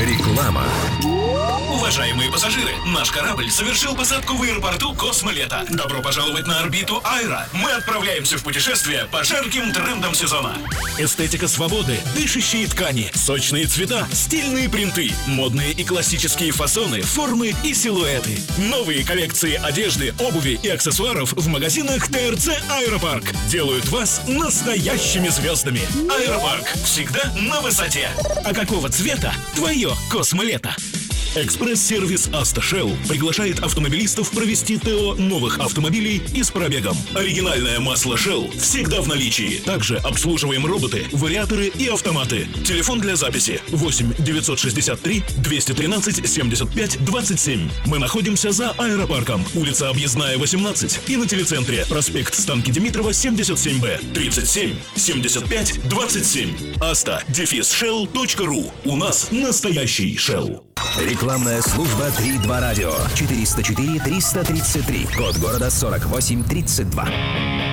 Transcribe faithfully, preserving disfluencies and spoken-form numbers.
Реклама. Уважаемые пассажиры, наш корабль совершил посадку в аэропорту Космолета. Добро пожаловать на орбиту Айра. Мы отправляемся в путешествие по жарким трендам сезона. Эстетика свободы, дышащие ткани, сочные цвета, стильные принты, модные и классические фасоны, формы и силуэты. Новые коллекции одежды, обуви и аксессуаров в магазинах ТРЦ Аэропарк делают вас настоящими звездами. Аэропарк всегда на высоте. А какого цвета твое Космолето? Экспресс-сервис «Автошелл» приглашает автомобилистов провести ТО новых автомобилей и с пробегом. Оригинальное масло Shell всегда в наличии. Также обслуживаем роботы, вариаторы и автоматы. Телефон для записи восемь девятьсот шестьдесят три двести тринадцать семьдесят пять двадцать семь. Мы находимся за Аэропарком, улица Объездная, восемнадцать, и на телецентре проспект Станки Димитрова, семьдесят семь Б, тридцать семь семьдесят пять двадцать семь. Аста дефис шелл точка ру. У нас настоящий Shell. Рекламная служба три два радио. четыреста четыре триста тридцать три. Код города сорок восемь тридцать два.